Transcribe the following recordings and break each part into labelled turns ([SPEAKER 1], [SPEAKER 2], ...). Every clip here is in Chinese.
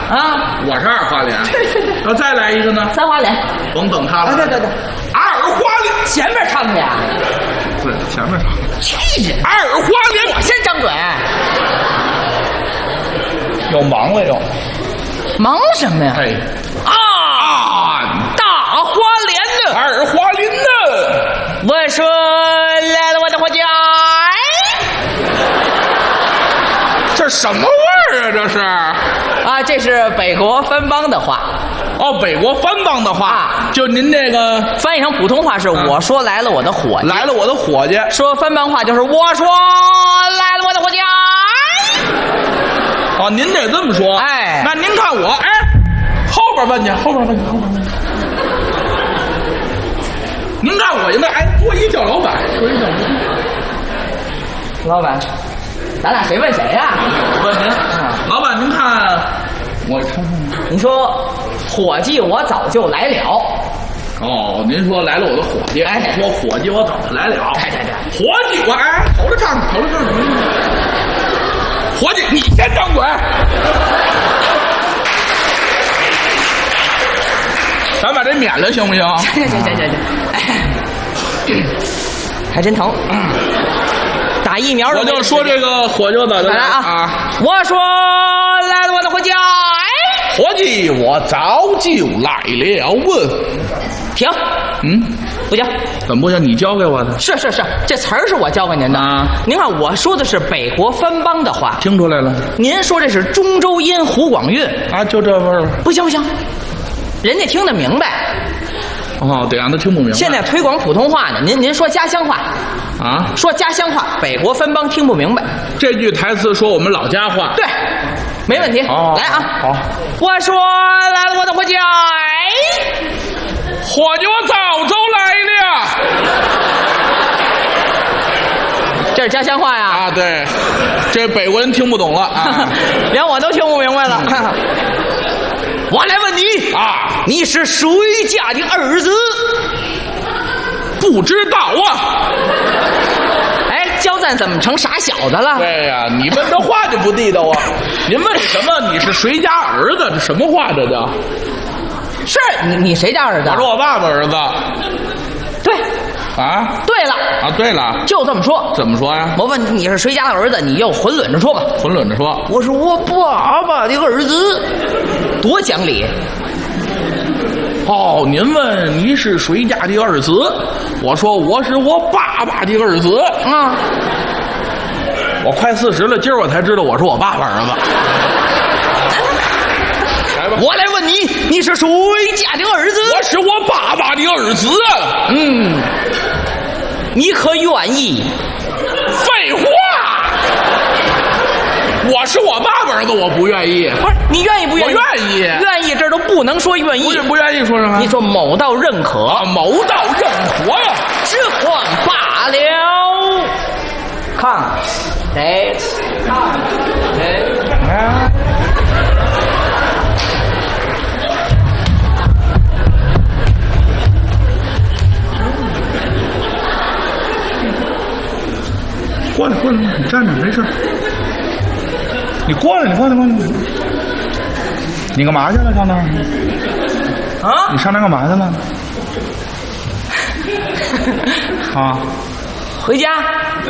[SPEAKER 1] 啊，我是二花脸。要再来一个呢？
[SPEAKER 2] 三花脸。
[SPEAKER 1] 甭等他了。
[SPEAKER 2] 对，
[SPEAKER 1] 二花脸。
[SPEAKER 2] 前面唱的呀？
[SPEAKER 1] 对，前面唱。
[SPEAKER 2] 气质。
[SPEAKER 1] 二花脸。
[SPEAKER 2] 我先张嘴。
[SPEAKER 1] 又忙了又。
[SPEAKER 2] 忙什么呀？
[SPEAKER 1] 哎。
[SPEAKER 2] 大花脸呢？
[SPEAKER 1] 二花脸呢？
[SPEAKER 2] 我说来了我的花家。
[SPEAKER 1] 这什么味儿啊？这是
[SPEAKER 2] 啊，这是北国番邦的话。
[SPEAKER 1] 哦，北国番邦的话，啊、就您这个
[SPEAKER 2] 翻译成普通话是我说来了我的伙计，
[SPEAKER 1] 来了我的伙计。
[SPEAKER 2] 说番邦话就是我说来了我的伙计。
[SPEAKER 1] 哦，您得这么说。
[SPEAKER 2] 哎，
[SPEAKER 1] 那您看我，哎，后边问去，后边问去。您看我现在，哎，多一叫老板，多一叫
[SPEAKER 2] 老板。咱俩谁问谁呀？
[SPEAKER 1] 问您，老板，您看，我看看。
[SPEAKER 2] 你说，伙计，我早就来了。
[SPEAKER 1] 哦，您说来了我的伙计，
[SPEAKER 2] 哎，
[SPEAKER 1] 说伙计，我早就来了。
[SPEAKER 2] 对，
[SPEAKER 1] 伙计，我哎，头着唱，伙计，你先张嘴。咱把这免了行不行？
[SPEAKER 2] 行，还真疼。打疫苗
[SPEAKER 1] 我就说这个伙计我早就来啊！
[SPEAKER 2] 我说来了我的伙计，哎，
[SPEAKER 1] 伙计我早就来了。
[SPEAKER 2] 停，不行，
[SPEAKER 1] 怎么不行？你教给我的。
[SPEAKER 2] 是，这词儿是我教给您的啊。您看我说的是北国番邦的话，
[SPEAKER 1] 听出来了。
[SPEAKER 2] 您说这是中州音湖广韵
[SPEAKER 1] 啊，就这味儿。
[SPEAKER 2] 不行，人家听得明白。
[SPEAKER 1] 哦，得让他听不明白。
[SPEAKER 2] 现在推广普通话呢，您说家乡话
[SPEAKER 1] 啊？说
[SPEAKER 2] 家乡话，北国番邦听不明白。
[SPEAKER 1] 这句台词说我们老家话。
[SPEAKER 2] 对，没问题。
[SPEAKER 1] 哦，
[SPEAKER 2] 来啊！
[SPEAKER 1] 好，
[SPEAKER 2] 我说来了我的伙计，
[SPEAKER 1] 伙计我早就来了。
[SPEAKER 2] 这是家乡话呀？
[SPEAKER 1] 啊，对，这北国人听不懂了啊，
[SPEAKER 2] 连我都听不明白了。我来问你
[SPEAKER 1] 啊，
[SPEAKER 2] 你是谁家的儿子？
[SPEAKER 1] 不知道啊。
[SPEAKER 2] 哎，教咱怎么成傻小子了？
[SPEAKER 1] 对呀，你问这话就不地道啊！您问什么？你是谁家儿子？这什么话？这叫？
[SPEAKER 2] 是你谁家儿子？
[SPEAKER 1] 我是我爸爸儿子。
[SPEAKER 2] 对。
[SPEAKER 1] 啊？
[SPEAKER 2] 对了。
[SPEAKER 1] 啊，对了，
[SPEAKER 2] 就这么说。
[SPEAKER 1] 怎么说呀？
[SPEAKER 2] 我问你是谁家的儿子，你就混乱着说吧。
[SPEAKER 1] 混乱着说。
[SPEAKER 2] 我是我爸爸的儿子，多讲理。
[SPEAKER 1] 哦，您问你是谁家的儿子？我说我是我爸爸的儿子。
[SPEAKER 2] 啊，
[SPEAKER 1] 我快40了，今儿我才知道我是我爸爸儿子。来吧，
[SPEAKER 2] 我来问你，你是谁家的儿子？
[SPEAKER 1] 我是我爸爸的儿子。
[SPEAKER 2] 你可愿意？
[SPEAKER 1] 废话，我是我爸爸儿子，我不愿意。
[SPEAKER 2] 不是你愿意不愿意？
[SPEAKER 1] 我愿意，
[SPEAKER 2] 愿意这都不能说愿意。
[SPEAKER 1] 不愿意说什么？
[SPEAKER 2] 你说某道认可，
[SPEAKER 1] 某道认可呀，
[SPEAKER 2] 只管罢了。看，得看，得。
[SPEAKER 1] 过来，你站着没事。你过来，你干嘛去了？上那儿？
[SPEAKER 2] 啊？
[SPEAKER 1] 你上那干嘛去了？啊？
[SPEAKER 2] 回家。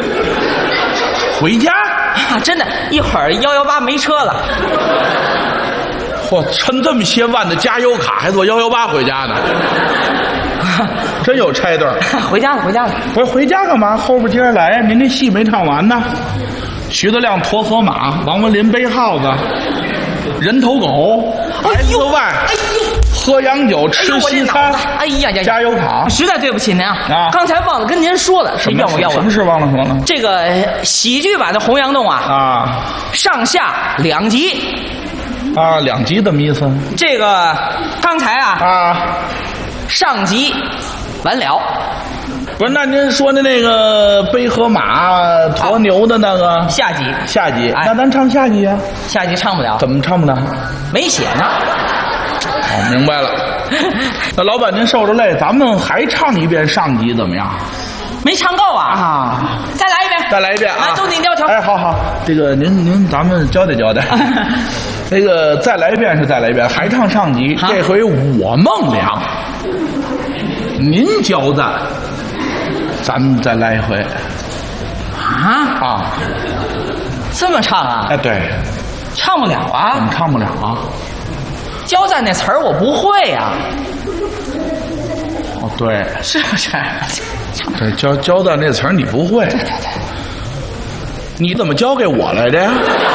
[SPEAKER 1] 回家？
[SPEAKER 2] 啊，真的，一会儿118没车了。
[SPEAKER 1] 嚯，趁这么些万的加油卡，还坐118回家呢。真有差段。
[SPEAKER 2] 回家了。
[SPEAKER 1] 不是回家干嘛？后边接着来呀！您这戏没唱完呢。徐德亮驮河马，王文林背耗子，人头狗，孩子外，喝洋酒，吃西餐。
[SPEAKER 2] 哎呀，
[SPEAKER 1] 加油卡。
[SPEAKER 2] 实在对不起您啊！刚才忘了跟您说了，是要
[SPEAKER 1] 什么事忘了说了？
[SPEAKER 2] 这个喜剧版的《洪阳洞》
[SPEAKER 1] 啊，
[SPEAKER 2] 上下2集。
[SPEAKER 1] 啊，2集怎么意思？
[SPEAKER 2] 这个刚才上集完了。
[SPEAKER 1] 不是，那您说的那个背河马驮牛的那个
[SPEAKER 2] 下集，
[SPEAKER 1] 那咱唱下集啊？
[SPEAKER 2] 下集唱不了。
[SPEAKER 1] 怎么唱不了？
[SPEAKER 2] 没写呢。
[SPEAKER 1] 哦，明白了。那老板您受着累，咱们还唱一遍上集怎么样？
[SPEAKER 2] 没唱够啊！再来一遍。
[SPEAKER 1] 再来一遍啊！
[SPEAKER 2] 都您教条。
[SPEAKER 1] 哎，好，这个您咱们交代交代。 那个再来一遍是再来一遍，还唱上集。这回我孟良，您交赞，咱们再来一回。啊，
[SPEAKER 2] 这么唱啊？
[SPEAKER 1] 哎，对，
[SPEAKER 2] 唱不了啊。
[SPEAKER 1] 怎么唱不了啊？
[SPEAKER 2] 交赞那词儿我不会呀。
[SPEAKER 1] 哦，对，
[SPEAKER 2] 是不是？
[SPEAKER 1] 对，交赞那词儿你不会。
[SPEAKER 2] 对。
[SPEAKER 1] 你怎么交给我来的呀？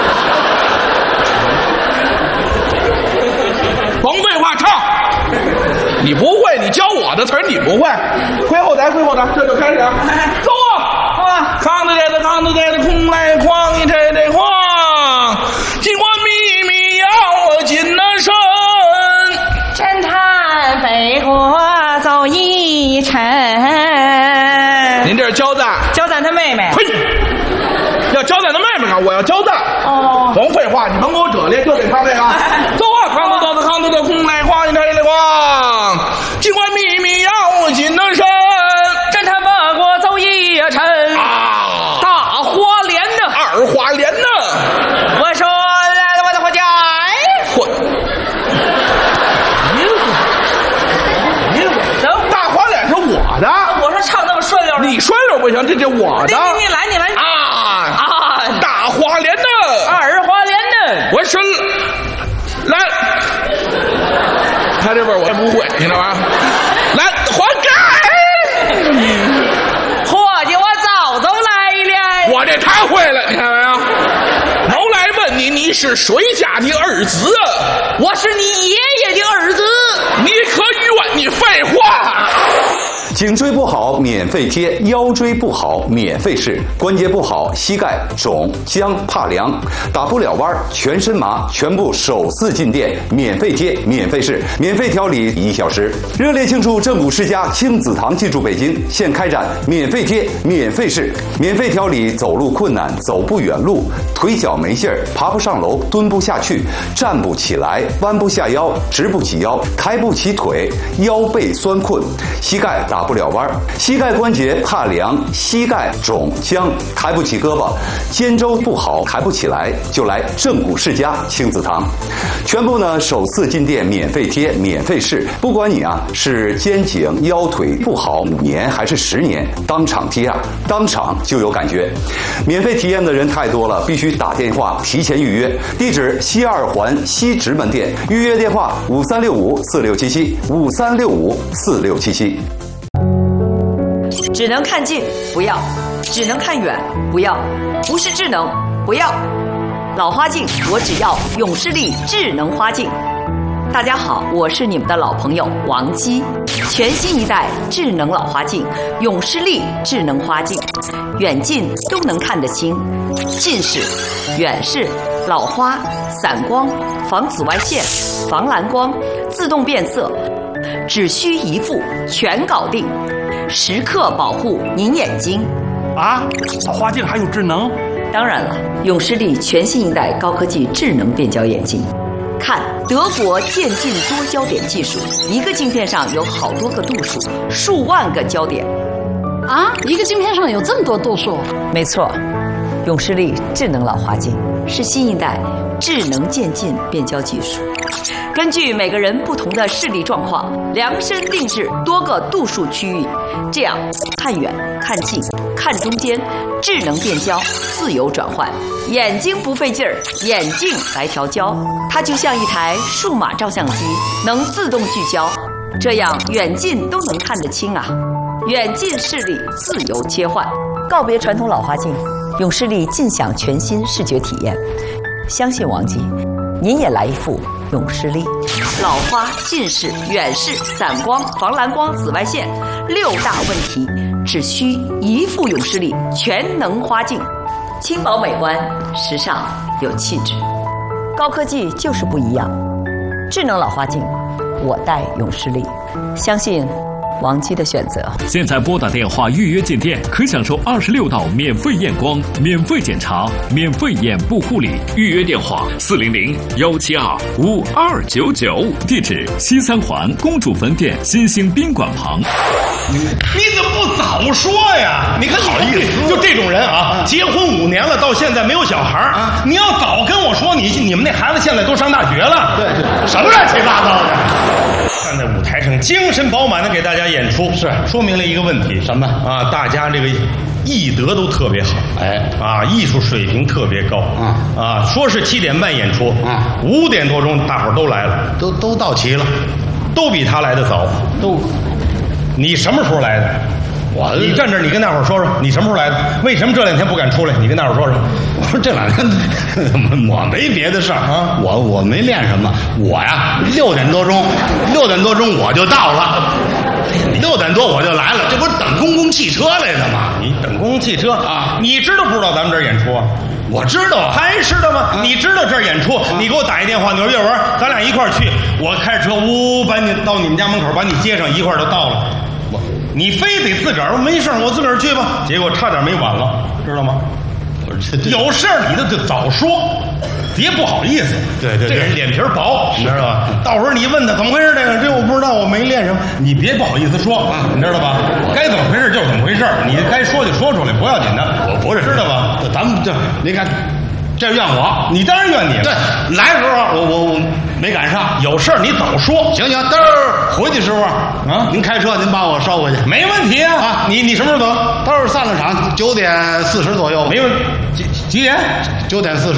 [SPEAKER 1] 甭废话，唱！你不会，你教我的词儿你不会。归后台，这就开始。走啊！扛着这空来哐一这哐，尽管秘密要紧那身。
[SPEAKER 2] 侦探北国走一程。
[SPEAKER 1] 您这是交赞
[SPEAKER 2] 他妹妹。
[SPEAKER 1] 呸！要交赞他妹妹啊！我要交赞。
[SPEAKER 2] 哦。
[SPEAKER 1] 甭废话，你甭给我惹咧，就得唱这个。走啊！扛着这空来哐一这哐，尽管秘密要紧那身。
[SPEAKER 2] 侦探北国走一程。
[SPEAKER 1] 啊！
[SPEAKER 2] 大花莲的。
[SPEAKER 1] 二花莲的。
[SPEAKER 2] 我说来了我的花家。
[SPEAKER 1] 混。大花脸是我的。
[SPEAKER 2] 我说唱那么顺溜。
[SPEAKER 1] 你顺溜不行，这我的。
[SPEAKER 2] 你来。
[SPEAKER 1] 啊！大花莲的。
[SPEAKER 2] 二花莲的。
[SPEAKER 1] 我是来。他这边我也不会，听着吧？来，活该！
[SPEAKER 2] 伙计，我早都来了。
[SPEAKER 1] 我这太会了，你看没有？都来问你是谁家的儿子？
[SPEAKER 2] 我是你爷爷的儿子。
[SPEAKER 1] 你可冤！你废话。
[SPEAKER 3] 颈椎不好免费贴，腰椎不好免费试，关节不好膝盖肿僵怕凉，打不了弯全身麻，全部首次进店免费贴免费试，免费调理1小时。热烈庆祝正骨世家亲子堂进驻北京，现开展免费贴免费试，免费调理走路困难、走不远路、腿脚没劲儿、爬不上楼、蹲不下去、站不起来、弯不下腰、直不起腰、抬不起腿、腰背酸困、膝盖打不了弯，膝盖关节怕凉，膝盖肿僵，抬不起胳膊，肩周不好抬不起来，就来正骨世家亲子堂。全部呢首次进店免费贴免费试，不管你是肩颈腰腿不好5年还是10年，当场贴当场就有感觉。免费体验的人太多了，必须打电话提前预约。地址西2环西直门店，预约电话5365467753654677。
[SPEAKER 4] 只能看近不要，只能看远不要，不是智能不要。老花镜我只要永视力智能花镜。大家好，我是你们的老朋友王姬。全新一代智能老花镜，永视力智能花镜，远近都能看得清，近视、远视、老花、散光、防紫外线、防蓝光、自动变色，只需一副全搞定，时刻保护您眼睛。
[SPEAKER 5] 老花镜还有智能？
[SPEAKER 4] 当然了，永视力全新一代高科技智能变焦眼镜。看德国渐进多焦点技术，一个镜片上有好多个度数，数万个焦点。
[SPEAKER 6] 一个镜片上有这么多度数？
[SPEAKER 4] 没错，永视力智能老花镜是新一代智能渐进变焦技术，根据每个人不同的视力状况，量身定制多个度数区域，这样看远、看近、看中间，智能变焦，自由转换，眼睛不费劲儿，眼镜来调焦，它就像一台数码照相机，能自动聚焦，这样远近都能看得清远近视力自由切换，告别传统老花镜，永视力尽享全新视觉体验。相信王姬，您也来一副永视力。老花、近视、远视、散光、防蓝光、紫外线6大问题，只需一副永视力全能花镜，轻薄美观，时尚有气质。高科技就是不一样，智能老花镜，我戴永视力，相信王姬的选择。
[SPEAKER 7] 现在拨打电话预约进店，可享受26道免费验光、免费检查、免费眼部护理。预约电话400-172-5299，地址西3环公主坟店新兴宾馆旁。
[SPEAKER 1] 你怎么不
[SPEAKER 8] 早说呀！你看
[SPEAKER 9] 好意思，
[SPEAKER 8] 就这种人啊，结婚5年了，到现在没有小孩啊！你要早跟我说，你们那孩子现在都上大学了，
[SPEAKER 9] 对，什么乱七八糟的？
[SPEAKER 8] 站在舞台上精神饱满的给大家演出，
[SPEAKER 9] 是
[SPEAKER 8] 说明了一个问题，
[SPEAKER 9] 什么
[SPEAKER 8] 啊？大家这个艺德都特别好，艺术水平特别高，说是7点半演出，5点多钟大伙儿都来了，
[SPEAKER 9] 都到齐了，
[SPEAKER 8] 都比他来的早，
[SPEAKER 9] 都。
[SPEAKER 8] 你什么时候来的？你站这儿，你跟大伙儿说说，你什么时候来的？为什么这2天不敢出来？你跟大伙儿说说。
[SPEAKER 9] 我说这2天我没别的事儿啊，我没练什么，我呀6点多钟我就到了，6点多我就来了，这不是等公共汽车来的吗？
[SPEAKER 8] 你等公共汽车啊？你知道不知道咱们这儿演出啊？
[SPEAKER 9] 我知道，
[SPEAKER 8] 还知道吗？你知道这儿演出，你给我打一电话，你说岳文，咱俩一块儿去，我开着车把你到你们家门口，把你接上，一块儿就到了。你非得自个儿没事我自个儿去吧，结果差点没晚了，知道吗？有事儿你就早说，别不好意思。
[SPEAKER 9] 对，
[SPEAKER 8] 这人脸皮薄，你知道吧？到时候你问他怎么回事，这我不知道，我没练什么，你别不好意思说，你知道吧？该怎么回事就是怎么回事，你该说就说出来，不要紧的。
[SPEAKER 9] 我不是，
[SPEAKER 8] 知道吧？
[SPEAKER 9] 咱们您看，这怨我，
[SPEAKER 8] 你当然怨你了。
[SPEAKER 9] 对，来的时候我没赶上，
[SPEAKER 8] 有事儿你早说。
[SPEAKER 9] 行，等回去时候啊，您开车您把我捎过去，
[SPEAKER 8] 没问题啊。你什么时候走？
[SPEAKER 9] 到时候散了场9点40左右，
[SPEAKER 8] 没问题。几点
[SPEAKER 9] ？9点40。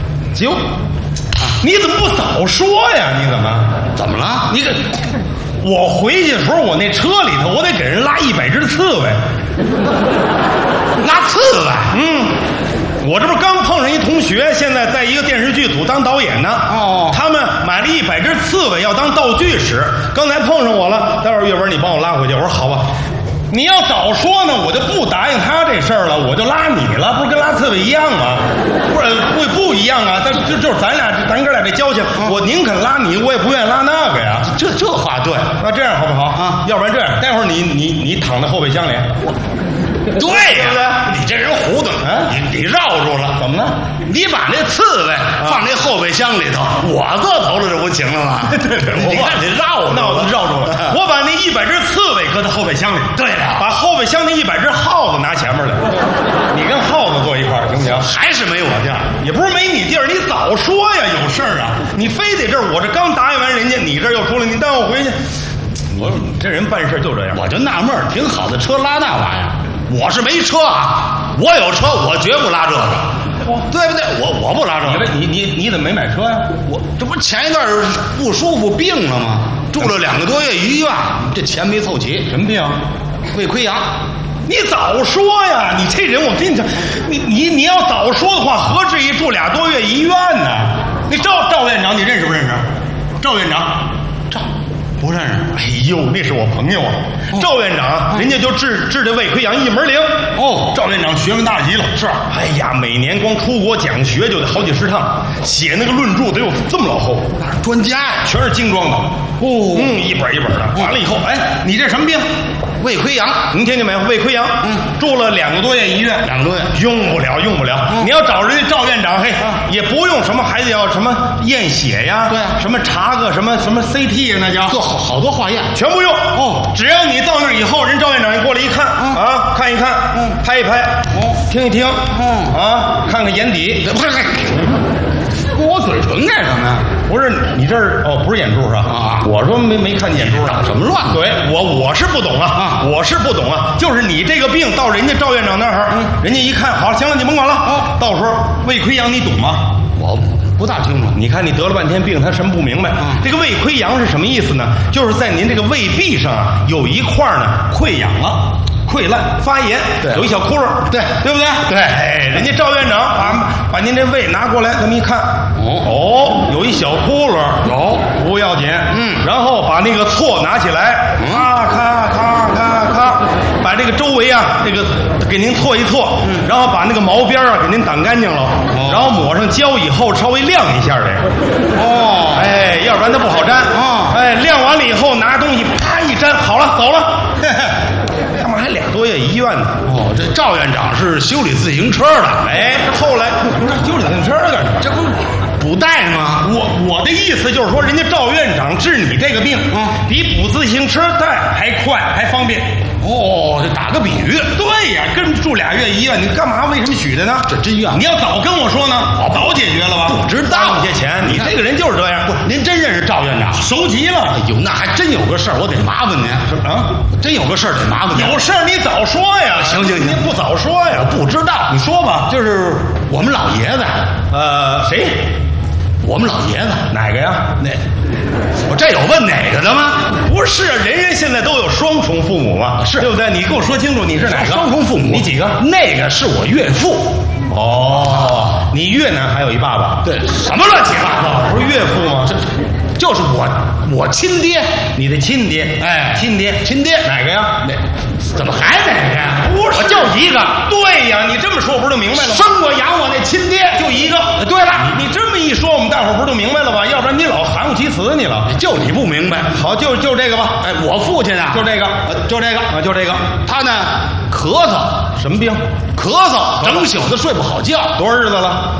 [SPEAKER 8] 你怎么不早说呀？你
[SPEAKER 9] 怎么了？
[SPEAKER 8] 你我回去的时候，我那车里头我得给人拉100只刺猬，
[SPEAKER 9] 拉刺猬。
[SPEAKER 8] 我这不刚碰上一同学，现在在一个电视剧组当导演呢。他们买了100只刺猬要当道具使，刚才碰上我了。待会儿岳文你帮我拉回去。我说好吧。你要早说呢，我就不答应他这事儿了，我就拉你了，不是跟拉刺猬一样吗？不一样啊，但就是咱哥俩这交情，我宁肯拉你，我也不愿意拉那个呀。
[SPEAKER 9] 这话对，
[SPEAKER 8] 那这样好不好啊？要不然这样，待会儿你躺在后备箱里。
[SPEAKER 9] 对呀，你这人糊涂了，你绕住了，
[SPEAKER 8] 怎么了？
[SPEAKER 9] 你把那刺猬放那后备箱里头，我坐头了，这不行了吗？
[SPEAKER 8] 对，
[SPEAKER 9] 你看你绕住了，
[SPEAKER 8] 我把那100只刺猬搁在后备箱里。
[SPEAKER 9] 对了，
[SPEAKER 8] 把后备箱那100只耗子拿前面来，你跟耗子坐一块儿行不行？
[SPEAKER 9] 还是没我地儿，
[SPEAKER 8] 也不是没你地儿，你早说呀，有事儿啊，你非得这儿，我这刚答应完人家，你这儿又出来，你带我回去。你这人办事就这样，
[SPEAKER 9] 我就纳闷，挺好的车拉那玩意儿。我是没车啊，我有车，我绝不拉这个，对不对？我不拉这个。
[SPEAKER 8] 你怎么没买车呀？
[SPEAKER 9] 我这不前一段不舒服病了吗？住了2个多月医院，这钱没凑齐。
[SPEAKER 8] 什么病？
[SPEAKER 9] 胃溃疡。
[SPEAKER 8] 你早说呀！你这人，我跟你讲，你要早说的话，何至于住2多月医院呢？那赵院长你认识不认识？赵院长。
[SPEAKER 9] 不认识。
[SPEAKER 8] 哎呦，那是我朋友啊，赵院长，人家就治这胃溃疡一门灵。赵院长学问大极了。是。哎呀，每年光出国讲学就得好几10趟，写那个论著得有这么老厚。
[SPEAKER 9] 那是专家呀，
[SPEAKER 8] 全是精装的。一本一本的。完了以后，你这什么病？
[SPEAKER 9] 胃溃疡。
[SPEAKER 8] 您听见没有？胃溃疡。住了2个多月医院。
[SPEAKER 9] 2个多月。
[SPEAKER 8] 用不了。你要找人家赵院长，也不用什么，还得要什么验血呀？
[SPEAKER 9] 对。
[SPEAKER 8] 什么查个什么 CT 呀？那叫。
[SPEAKER 9] 好多化验，
[SPEAKER 8] 全不用。只要你到那儿以后，人赵院长一过来一看，看一看，拍一拍，听一听，看看眼底。
[SPEAKER 9] 不是，摸我嘴唇干什么呀？
[SPEAKER 8] 不是你这儿不是眼珠是吧？我说没看见眼珠，
[SPEAKER 9] 搞什么乱？
[SPEAKER 8] 对，我是不懂啊，我是不懂啊。就是你这个病到人家赵院长那儿，人家一看，好，行了，你甭管了。到时候胃溃疡你懂吗？
[SPEAKER 9] 我不大清楚。
[SPEAKER 8] 你看你得了半天病，他什么不明白？这个胃溃疡是什么意思呢？就是在您这个胃壁上有一块呢溃疡了。溃烂发炎，有一小窟窿，对不对？
[SPEAKER 9] 对，
[SPEAKER 8] 人家赵院长把您这胃拿过来，这么一看，有一小窟窿，不要紧，然后把那个锉拿起来，咔，把这个周围这个给您锉一锉，然后把那个毛边给您掸干净了，然后抹上胶以后稍微晾一下这，要不然它不好粘，晾完了以后拿东西啪一粘，好了，走了。干嘛还2多月医院呢？
[SPEAKER 9] 这赵院长是修理自行车的。
[SPEAKER 8] 后来修理自行车干什么？
[SPEAKER 9] 这不补带吗？
[SPEAKER 8] 我的意思就是说，人家赵院长治你这个病，比补自行车带还快还方便。
[SPEAKER 9] 哦，这打个比喻。
[SPEAKER 8] 对呀，跟住2月医院，你干嘛？为什么许的呢？
[SPEAKER 9] 这真冤！
[SPEAKER 8] 你要早跟我说呢，早解决了吧？
[SPEAKER 9] 不知道
[SPEAKER 8] 这些钱，你这个人就是这样。
[SPEAKER 9] 不，您真认识赵院长？
[SPEAKER 8] 熟极了。
[SPEAKER 9] 哎呦，那还真有个事儿，我得麻烦您。
[SPEAKER 8] 啊，
[SPEAKER 9] 真有个事儿得麻烦您。
[SPEAKER 8] 有事儿你早说呀。
[SPEAKER 9] 行，
[SPEAKER 8] 你不早说呀？
[SPEAKER 9] 我不知道，
[SPEAKER 8] 你说吧。
[SPEAKER 9] 就是我们老爷子。
[SPEAKER 8] 谁？
[SPEAKER 9] 我们老爷子
[SPEAKER 8] 哪个呀？
[SPEAKER 9] 我这有问哪个的吗？
[SPEAKER 8] 不是，人现在都有双重父母嘛，
[SPEAKER 9] 是
[SPEAKER 8] 对不对？你给我说清楚，你是哪个？
[SPEAKER 9] 双重父母，
[SPEAKER 8] 你几个？
[SPEAKER 9] 那个是我岳父。
[SPEAKER 8] 哦，你越南还有一爸爸？
[SPEAKER 9] 对，什么乱七八糟？
[SPEAKER 8] 不是岳父吗？
[SPEAKER 9] 就是我亲爹，
[SPEAKER 8] 你的亲爹。
[SPEAKER 9] 哎，
[SPEAKER 8] 亲爹哪个呀？
[SPEAKER 9] 怎么还哪个呀？
[SPEAKER 8] 不是，
[SPEAKER 9] 我就一个。
[SPEAKER 8] 对呀，你这么说不是就明白了吗？
[SPEAKER 9] 生我养我那亲爹
[SPEAKER 8] 就一个。
[SPEAKER 9] 对了，
[SPEAKER 8] 你这么一说，我们大伙儿不是就明白了吧？要不然你老含糊其辞你了。
[SPEAKER 9] 就你不明白。
[SPEAKER 8] 好，就这个吧。
[SPEAKER 9] 哎，我父亲啊，
[SPEAKER 8] 就这个，
[SPEAKER 9] 就这个
[SPEAKER 8] 啊，就这个。
[SPEAKER 9] 他呢，咳嗽，
[SPEAKER 8] 什么病？
[SPEAKER 9] 咳嗽，整宿的睡不好觉。
[SPEAKER 8] 多少日子了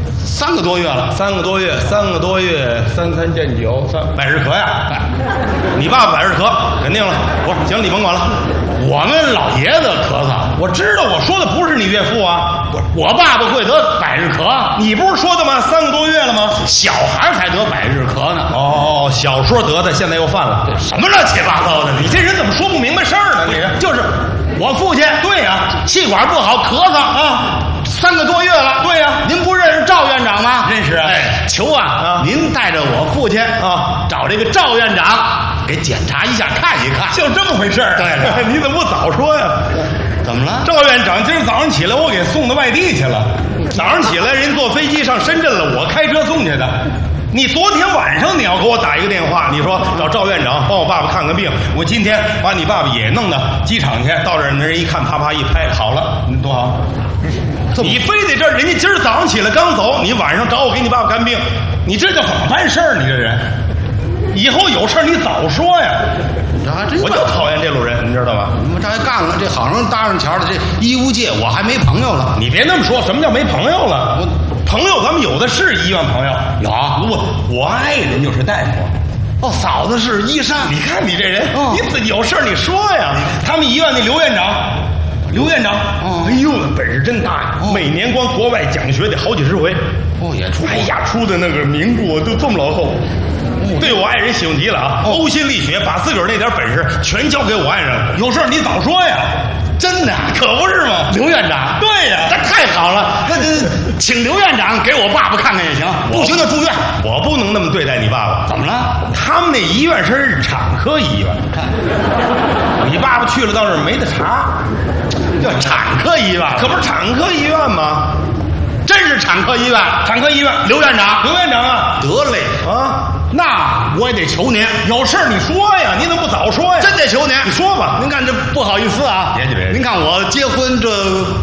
[SPEAKER 9] ？3个多月了。
[SPEAKER 8] 3个多月，3个多月，3餐见酒，3百日咳呀。你爸爸百日咳，肯定了。不是，行，你甭管了。
[SPEAKER 9] 我们老爷子咳嗽，
[SPEAKER 8] 我知道，我说的不是你岳父啊。
[SPEAKER 9] 不是，我爸爸会得百日咳，
[SPEAKER 8] 你不是说的吗？3个多月了吗？
[SPEAKER 9] 小孩才得百日咳呢。
[SPEAKER 8] 哦，小时候得的，现在又犯了。
[SPEAKER 9] 什么乱七八糟的？
[SPEAKER 8] 你这人怎么说不明白事儿呢？你
[SPEAKER 9] 就是我父亲，
[SPEAKER 8] 对呀，
[SPEAKER 9] 气管不好，咳嗽啊，3个多月了。
[SPEAKER 8] 对呀，
[SPEAKER 9] 您不认识赵院长吗？
[SPEAKER 8] 认识啊。
[SPEAKER 9] 哎，求啊，您带着我父亲啊，找这个赵院长给检查一下，看一看。
[SPEAKER 8] 就这么回事儿。
[SPEAKER 9] 对了，
[SPEAKER 8] 你怎么不早说呀？
[SPEAKER 9] 怎么了？
[SPEAKER 8] 赵院长今儿早上起来，我给送到外地去了。早上起来，人坐飞机上深圳了，我开车送去的。你昨天晚上你要给我打一个电话，你说找赵院长帮我爸爸看看病，我今天把你爸爸也弄到机场去，到这儿人一看，啪啪一拍，好了，多好。你非得这人家今儿早上起来刚走，你晚上找我给你爸爸看病，你这叫怎么办事儿？你这人，以后有事儿你早说呀。我就讨厌这路人，你知道吗？
[SPEAKER 9] 我这还干了，这好像搭上桥了。这医务界我还没朋友了。
[SPEAKER 8] 你别那么说，什么叫没朋友了？朋友咱们有的是医院朋友。
[SPEAKER 9] 有，
[SPEAKER 8] 我爱人就是大夫。
[SPEAKER 9] 哦，嫂子是医生。
[SPEAKER 8] 你看你这人，你自己有事你说呀。他们医院那刘院长，哎呦，本事真大呀！每年光国外讲学得好几十回。
[SPEAKER 9] 哦，也出。
[SPEAKER 8] 哎呀，出的那个名著都这么老厚。对我爱人喜欢极了啊！呕心沥血，把自个儿那点本事全交给我爱人了。有事你早说呀！
[SPEAKER 9] 真的，
[SPEAKER 8] 可不是吗？
[SPEAKER 9] 刘院长，
[SPEAKER 8] 对呀，
[SPEAKER 9] 那太好了。那请刘院长给我爸爸看看也行，不行就住院。
[SPEAKER 8] 我不能那么对待你爸爸。
[SPEAKER 9] 怎么了？
[SPEAKER 8] 他们那医院是产科医院，你爸爸去了到这儿没得查，
[SPEAKER 9] 叫产科医院，
[SPEAKER 8] 可不是产科医院吗？
[SPEAKER 9] 真是产科医院，
[SPEAKER 8] 产科医院。
[SPEAKER 9] 刘院长
[SPEAKER 8] 啊，
[SPEAKER 9] 得嘞
[SPEAKER 8] 啊，
[SPEAKER 9] 那我也得求您，
[SPEAKER 8] 有事你说呀，你怎么不早说呀？
[SPEAKER 9] 真得求您，
[SPEAKER 8] 你说吧。
[SPEAKER 9] 您看这不好意思啊，
[SPEAKER 8] 别，
[SPEAKER 9] 您看我结婚这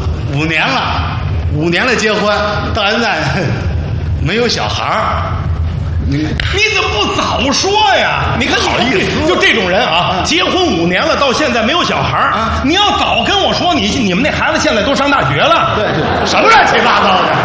[SPEAKER 9] 5年了结婚，到现在没有小孩儿。
[SPEAKER 8] 你怎么不早说呀？你看好意思，就这种人啊，结婚5年了，到现在没有小孩啊。你要早跟我说，你们那孩子现在都上大学了。
[SPEAKER 9] 对，什么乱七八糟的？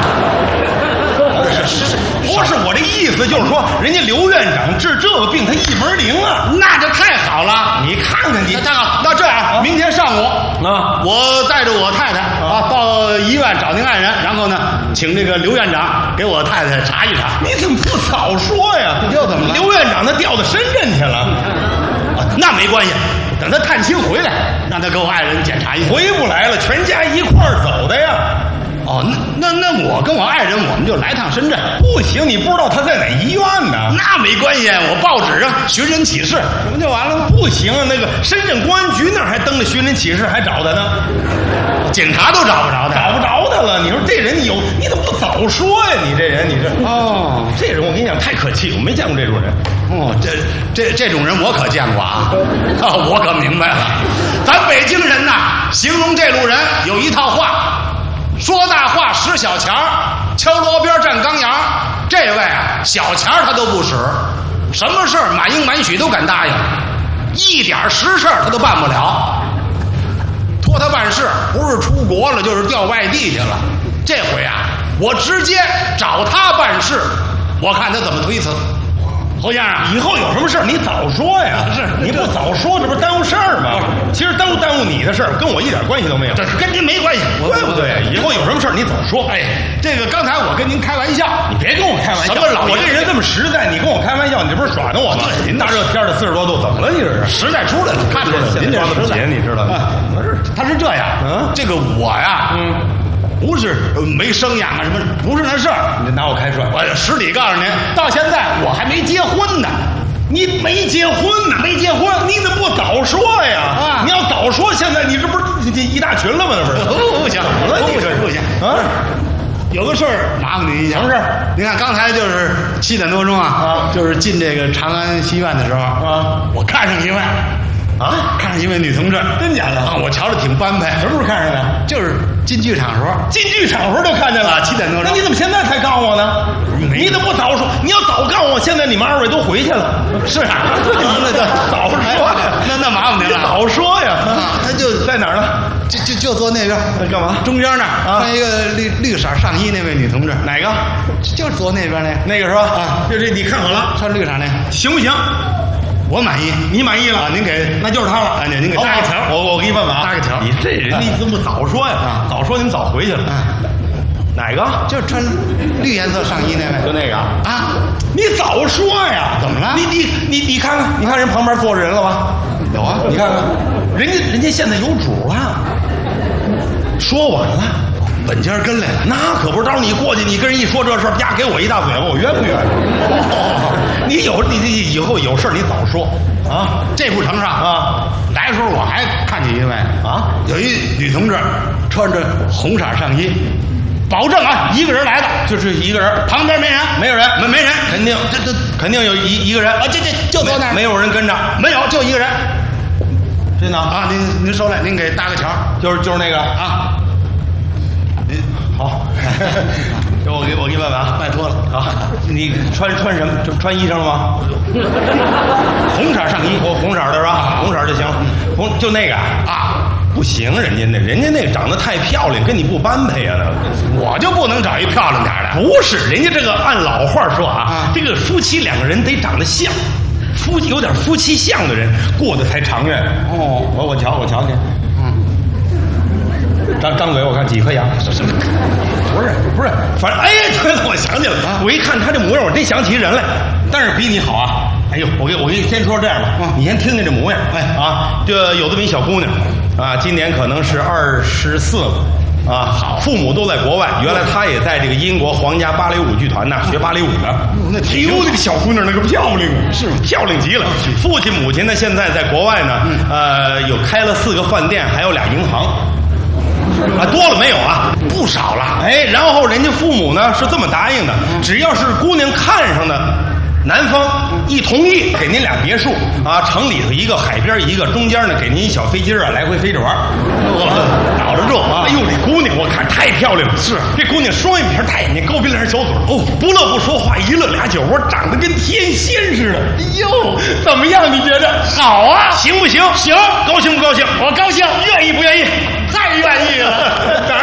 [SPEAKER 8] 不是我这意思，就是说，人家刘院长治这个病，他一门灵啊，
[SPEAKER 9] 那就太好了。
[SPEAKER 8] 你看看你，
[SPEAKER 9] 太好。那这样，明天上午
[SPEAKER 8] 啊，
[SPEAKER 9] 我带着我太太啊到医院找您爱人，然后呢，请这个刘院长给我太太查一查。
[SPEAKER 8] 你怎么不早说呀？
[SPEAKER 9] 又怎么了？
[SPEAKER 8] 刘院长他调到深圳去了，
[SPEAKER 9] 那没关系，等他探亲回来，让他给我爱人检查一下。
[SPEAKER 8] 回不来了，全家一块儿走的呀。
[SPEAKER 9] 哦，那我跟我爱人我们就来趟深圳。
[SPEAKER 8] 不行，你不知道他在哪医院呢？
[SPEAKER 9] 那没关系，我报纸上寻人启事，不就完了吗？
[SPEAKER 8] 不行，那个深圳公安局那儿还登着寻人启事，还找他呢。
[SPEAKER 9] 警察都找不着他，
[SPEAKER 8] 找不着他了。你说这人你怎么不早说呀？你这人，你这这人我跟你讲太可气，我没见过这种人。
[SPEAKER 9] 这种人我可见过啊，我可明白了。咱北京人呐，形容这路人有一套话。说大话使小钱儿，敲锣边站钢牙。这位啊，小钱儿他都不使，什么事儿满应满许都敢答应，一点实事他都办不了。托他办事，不是出国了就是调外地去了。这回啊，我直接找他办事，我看他怎么推辞。 侯先生，
[SPEAKER 8] 以后有什么事儿你早说呀。
[SPEAKER 9] 是，
[SPEAKER 8] 你不早说，这不是耽误事儿吗？其实耽误你的事儿，跟我一点关系都没有。
[SPEAKER 9] 这跟您没关系，
[SPEAKER 8] 对不对？以后有什么事儿你早说。
[SPEAKER 9] 哎，这个刚才我跟您开玩笑，
[SPEAKER 8] 你别跟我开玩笑。
[SPEAKER 9] 什么老
[SPEAKER 8] 我这人这么实在，你跟我开玩笑，你这不是耍弄我吗？
[SPEAKER 9] 您
[SPEAKER 8] 大热天的40多度，怎么了？你这是
[SPEAKER 9] 实在出来了，看出来了。
[SPEAKER 8] 您这是节，你知道吗？
[SPEAKER 9] 他是这样，这个我呀，不是没生养啊什么，不是那事儿。
[SPEAKER 8] 你拿我开涮。
[SPEAKER 9] 我实底告诉您，到现在我还没结婚呢。
[SPEAKER 8] 你没结婚呢？没结婚，你怎么不早说呀？你要早说，现在你这不是一大群了吗？那不是？
[SPEAKER 9] 不行，不行啊！有个事儿麻烦您一下。
[SPEAKER 8] 什么事儿？
[SPEAKER 9] 您看刚才就是7点多钟就是进这个长安戏院的时候我看上一位看上一位女同志。
[SPEAKER 8] 真假的
[SPEAKER 9] 我瞧着挺般配。
[SPEAKER 8] 什么时候看上的？
[SPEAKER 9] 就是进剧场时候。
[SPEAKER 8] 进剧场时候就看见了
[SPEAKER 9] 7点多钟。
[SPEAKER 8] 那你怎么现在才告诉我呢？你怎么不早说？你要早告诉我，现在你们2位都回去了。
[SPEAKER 9] 是啊，
[SPEAKER 8] 那早说呀。
[SPEAKER 9] 那麻烦您了。
[SPEAKER 8] 早说呀。
[SPEAKER 9] 他就
[SPEAKER 8] 在哪儿呢？
[SPEAKER 9] 就坐那边。
[SPEAKER 8] 干嘛？
[SPEAKER 9] 中间那穿一个绿色上衣那位女同志。
[SPEAKER 8] 哪个？
[SPEAKER 9] 就是坐那边
[SPEAKER 8] 那个是吧？就是你看好了，
[SPEAKER 9] 穿绿色那
[SPEAKER 8] 行不行？
[SPEAKER 9] 我满意。
[SPEAKER 8] 你满意了？
[SPEAKER 9] 您给，
[SPEAKER 8] 那就是他了。
[SPEAKER 9] 您给搭个条。
[SPEAKER 8] 我给你问问
[SPEAKER 9] 搭个条。
[SPEAKER 8] 你这人你怎么不早说呀？早说你们早回去了。哪个？
[SPEAKER 9] 就是穿绿颜色上衣那位。
[SPEAKER 8] 就那个
[SPEAKER 9] 你
[SPEAKER 8] 早说呀！
[SPEAKER 9] 怎么了？
[SPEAKER 8] 你看看，你看人旁边坐着人了吧？
[SPEAKER 9] 有啊，
[SPEAKER 8] 你看看，人家现在有主了。说完了，
[SPEAKER 9] 本家跟来了。
[SPEAKER 8] 那可不是，到时候你过去，你跟人一说这事儿，啪给我一大嘴巴，我冤不冤？你以后有事儿你早说
[SPEAKER 9] 这不成上来的时候我还看见一位有一女同志穿着红色上衣。保证一个人来的，
[SPEAKER 8] 就是一个人，
[SPEAKER 9] 旁边没人，
[SPEAKER 8] 没有人，
[SPEAKER 9] 没人，
[SPEAKER 8] 肯定，这肯定有一个人
[SPEAKER 9] 这就坐那儿，
[SPEAKER 8] 没有人跟着，
[SPEAKER 9] 没有，就一个人，
[SPEAKER 8] 真的
[SPEAKER 9] 您收来，您给搭个桥，
[SPEAKER 8] 就是那个您好，我给你问问
[SPEAKER 9] 拜托了
[SPEAKER 8] 你穿什么？穿衣裳了吗？
[SPEAKER 9] 红色上衣，
[SPEAKER 8] 红色的是吧？红色就行，就那个不行，人家那长得太漂亮，跟你不般配啊！
[SPEAKER 9] 我就不能找一漂亮点的？
[SPEAKER 8] 不是，人家这个按老话说这个夫妻2个人得长得像，有点夫妻相的人过得才长远。我瞧去，张嘴我看几颗牙？不是，反正对了，我想起来了，我一看他这模样，我真想起人来，但是比你好哎呦，我给你先说这样吧，你先听听这模样，这有这么一小姑娘今年可能是24了好，父母都在国外，原来她也在这个英国皇家芭蕾舞剧团学芭蕾舞的。那这个小姑娘那个漂亮是漂亮极了。父亲母亲呢现在在国外呢，有开了4个饭店，还有2银行。多了没有不少了。然后人家父母呢是这么答应的，只要是姑娘看上的男方一同意，给您俩别墅城里头一个，海边一个，中间呢给您一小飞机来回飞着玩，倒着住哎呦，这姑娘我看太漂亮了，是这姑娘双眼皮大眼睛，高鼻梁小嘴不乐不说话，一乐俩酒窝，长得跟天仙似的。哎呦，怎么样？你觉得好行不行？行，高兴不高兴？我高兴，愿意不愿意？太愿意了。当然